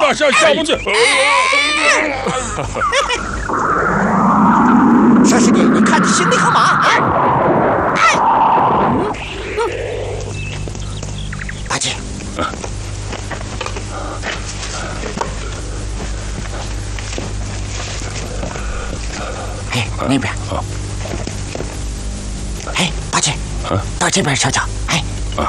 下不去。 说是你看你心里可马八戒，哎，那边，哎，八戒，到这边瞧瞧，哎，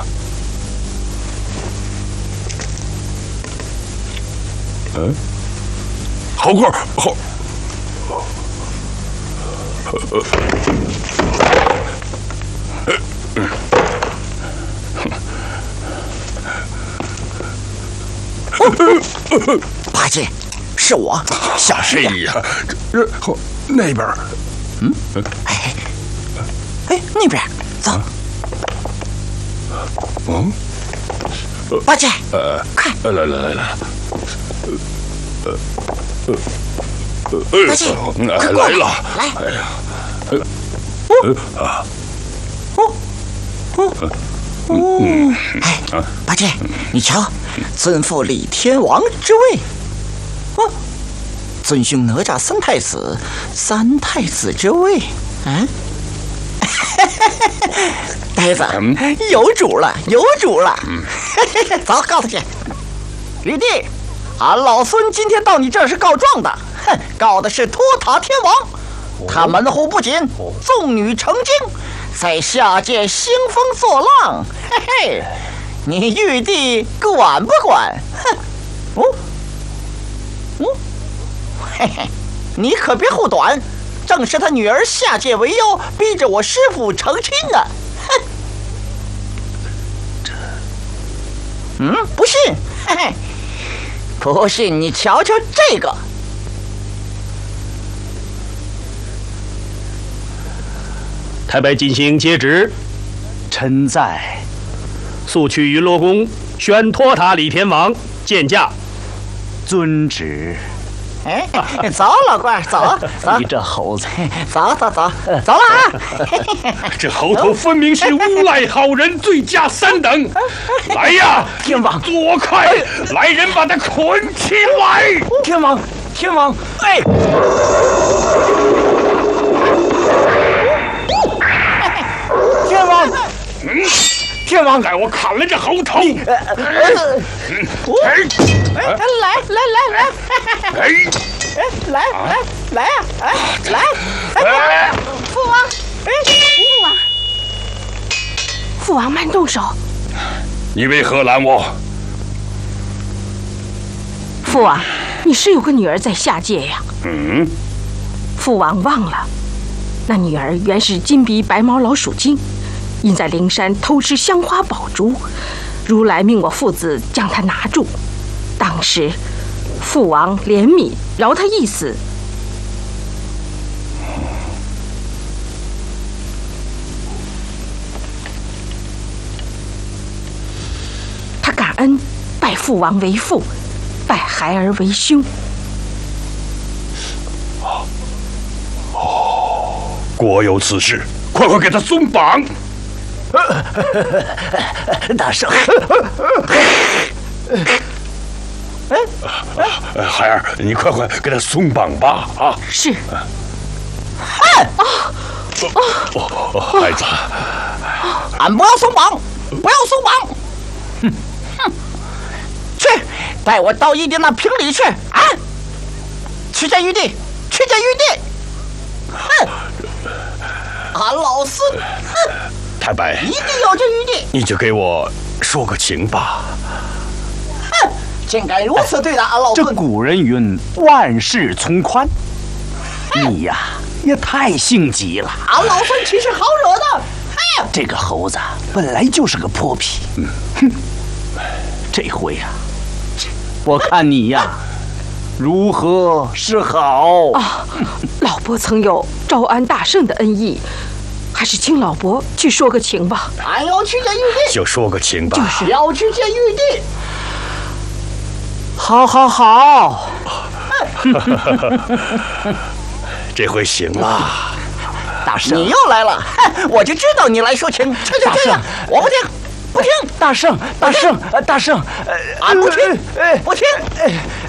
好块好。 八戒，是我，小心点。 呀，这那边， 哎，那边走。八戒，快！ 来， 八戒，快过来！来， 哎呀， 哎，八戒，你瞧，尊父李天王之位，尊兄哪吒三太子之位，呆子，有主了！走，告他去。玉帝，俺老孙今天到你这儿是告状的，告的是托塔天王，他门户不仅，纵女成精，在下界兴风作浪，你玉帝管不管？你可别护短，正是他女儿下界为妖，逼着我师父成亲啊！不信，不信你瞧瞧这个。 太白金星接旨，臣在。速去云罗宫宣托塔李天王见驾。遵旨。 走，老官，走。 你这猴子， 走了啊！ 这猴头分明是诬赖好人，罪加3等。来呀， 天王， 多快！来人，把他捆起来！ 天王，哎！天王， 来，我砍了这猴头！ 来！ 父王慢动手！ 你为何拦我？ 父王，你是有个女儿在下界呀？父王忘了，那女儿原是金鼻白毛老鼠精，因在灵山偷吃香花宝珠，如来命我父子将她拿住。当时父王怜悯，饶她一死。他感恩，拜父王为父，拜孩儿为兄。 果有此事，快给他松绑！ 大圣， 孩儿，你快给他松绑吧！啊， 是。 孩子， 俺不要松绑，去，带我到一定那瓶里去啊！去见玉帝！俺老孙， 太白， 一定要见玉帝！ 你就给我说个情吧。 竟敢如此对待俺老孙！ 这古人云：万事从宽。你呀，也太性急了。 俺老孙岂是好惹的？ 这个猴子本来就是个泼皮。这回呀，我看你呀，如何是好？ 老伯曾有招安大圣的恩义，还是请老伯去说个情吧。 俺要去见玉帝， 就说个情吧。 就是要去见玉帝。 好。 这回行了。 大圣， 你又来了，我就知道你来说情。去，我不听。 大圣， 俺不听。